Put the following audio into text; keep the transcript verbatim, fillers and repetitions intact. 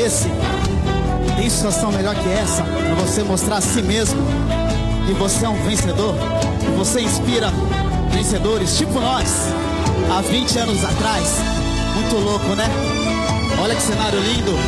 esse. Tem situação melhor que essa pra você mostrar a si mesmo que você é um vencedor, que você inspira vencedores tipo nós, há vinte anos atrás. Muito louco, né? Olha que cenário lindo.